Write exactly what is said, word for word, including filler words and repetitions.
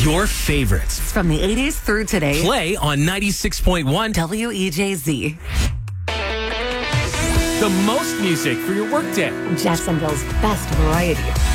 Your favorites from the eighties through today. Play on ninety-six point one W E J Z. The most music for your workday. Jacksonville's best variety.